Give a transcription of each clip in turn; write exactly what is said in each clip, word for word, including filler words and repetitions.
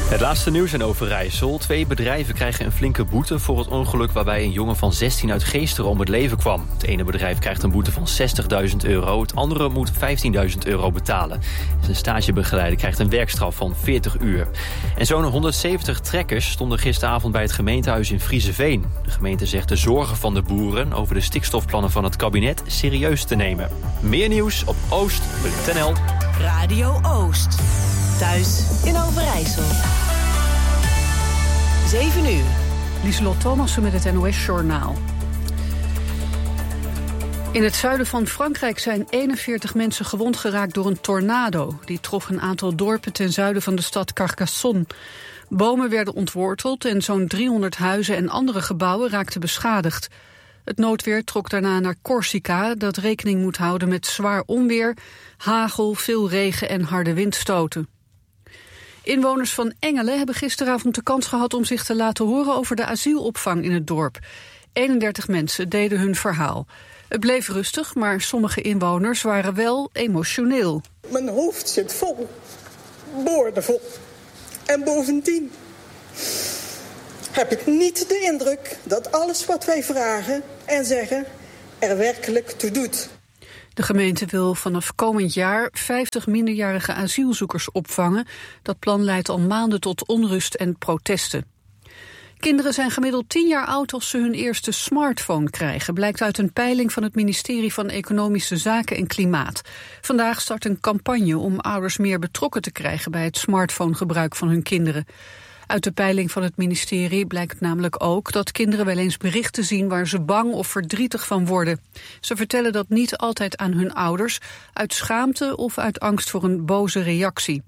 Het laatste nieuws in Overijssel. Twee bedrijven krijgen een flinke boete voor het ongeluk waarbij een jongen van zestien uit Geesteren om het leven kwam. Het ene bedrijf krijgt een boete van zestigduizend euro, het andere moet vijftienduizend euro betalen. Zijn stagebegeleider krijgt een werkstraf van veertig uur. En zo'n honderdzeventig trekkers stonden gisteravond bij het gemeentehuis in Frieseveen. De gemeente zegt de zorgen van de boeren over de stikstofplannen van het kabinet serieus te nemen. Meer nieuws op oost punt n l. Radio Oost. Thuis in Overijssel. zeven uur. Lieselot Thomassen met het N O S-journaal. In het zuiden van Frankrijk zijn eenenveertig mensen gewond geraakt door een tornado. Die trof een aantal dorpen ten zuiden van de stad Carcassonne. Bomen werden ontworteld en zo'n driehonderd huizen en andere gebouwen raakten beschadigd. Het noodweer trok daarna naar Corsica, dat rekening moet houden met zwaar onweer, hagel, veel regen en harde windstoten. Inwoners van Engelen hebben gisteravond de kans gehad om zich te laten horen over de asielopvang in het dorp. eenendertig mensen deden hun verhaal. Het bleef rustig, maar sommige inwoners waren wel emotioneel. Mijn hoofd zit vol, boordevol. En bovendien heb ik niet de indruk dat alles wat wij vragen en zeggen er werkelijk toe doet. De gemeente wil vanaf komend jaar vijftig minderjarige asielzoekers opvangen. Dat plan leidt al maanden tot onrust en protesten. Kinderen zijn gemiddeld tien jaar oud als ze hun eerste smartphone krijgen, blijkt uit een peiling van het ministerie van Economische Zaken en Klimaat. Vandaag start een campagne om ouders meer betrokken te krijgen bij het smartphonegebruik van hun kinderen. Uit de peiling van het ministerie blijkt namelijk ook dat kinderen wel eens berichten zien waar ze bang of verdrietig van worden. Ze vertellen dat niet altijd aan hun ouders, uit schaamte of uit angst voor een boze reactie.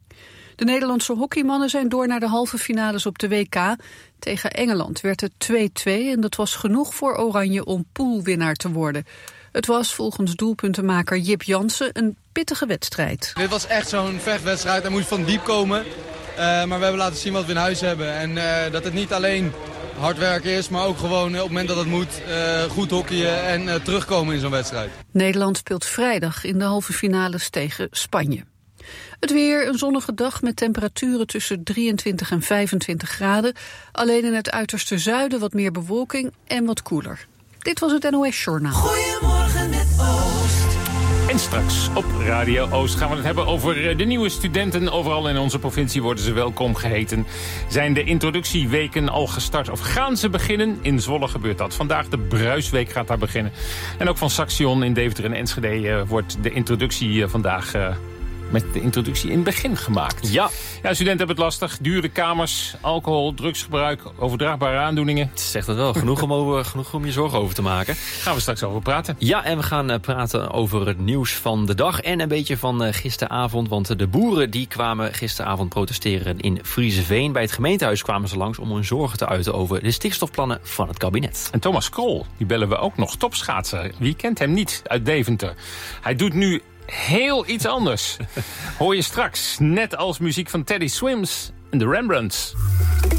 De Nederlandse hockeymannen zijn door naar de halve finales op de W K. Tegen Engeland werd het twee-twee en dat was genoeg voor Oranje om poolwinnaar te worden. Het was volgens doelpuntenmaker Jip Jansen een pittige wedstrijd. Dit was echt zo'n vechtwedstrijd, er moest van diep komen. Uh, maar we hebben laten zien wat we in huis hebben. En uh, dat het niet alleen hard werken is, maar ook gewoon uh, op het moment dat het moet uh, goed hockeyen en uh, terugkomen in zo'n wedstrijd. Nederland speelt vrijdag in de halve finales tegen Spanje. Het weer, een zonnige dag met temperaturen tussen drieëntwintig en vijfentwintig graden. Alleen in het uiterste zuiden wat meer bewolking en wat koeler. Dit was het N O S-journaal. Goedemorgen met Oost. En straks op Radio Oost gaan we het hebben over de nieuwe studenten. Overal in onze provincie worden ze welkom geheten. Zijn de introductieweken al gestart of gaan ze beginnen? In Zwolle gebeurt dat. Vandaag de Bruisweek gaat daar beginnen. En ook van Saxion in Deventer en Enschede uh, wordt de introductie uh, vandaag... Uh, met de introductie in het begin gemaakt. Ja. Ja, studenten hebben het lastig. Dure kamers, alcohol, drugsgebruik, overdraagbare aandoeningen. Zegt dat wel. Genoeg om, over, genoeg om je zorgen over te maken. Gaan we straks over praten. Ja, en we gaan uh, praten over het nieuws van de dag. En een beetje van uh, gisteravond. Want uh, de boeren die kwamen gisteravond protesteren in Frieseveen. Bij het gemeentehuis kwamen ze langs om hun zorgen te uiten over de stikstofplannen van het kabinet. En Thomas Krol, die bellen we ook nog. Topschaatser. Wie kent hem niet uit Deventer? Hij doet nu heel iets anders. Hoor je straks, net als muziek van Teddy Swims en de Rembrandts.